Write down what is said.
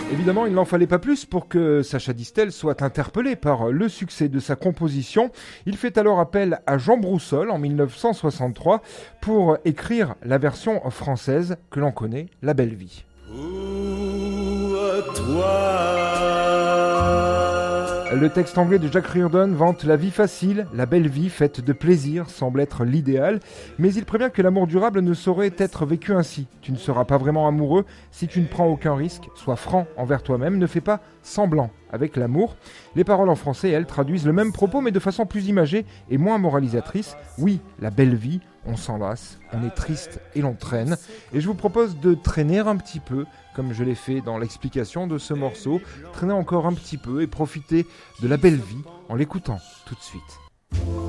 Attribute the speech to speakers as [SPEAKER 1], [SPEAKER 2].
[SPEAKER 1] Évidemment, il n'en fallait pas plus pour que Sacha Distel soit interpellé par le succès de sa composition. Il fait alors appel à Jean Broussol en 1963 pour écrire la version française que l'on connaît, La Belle Vie. Pour toi. Le texte anglais de Jack Riordan vante la vie facile, la belle vie faite de plaisir semble être l'idéal, mais il prévient que l'amour durable ne saurait être vécu ainsi. Tu ne seras pas vraiment amoureux si tu ne prends aucun risque, sois franc envers toi-même, ne fais pas semblant avec l'amour. Les paroles en français, elles, traduisent le même propos mais de façon plus imagée et moins moralisatrice. Oui, la belle vie, on s'enlace, on est triste et l'on traîne. Et je vous propose de traîner un petit peu, comme je l'ai fait dans l'explication de ce morceau, traîner encore un petit peu et profiter de la belle vie en l'écoutant tout de suite.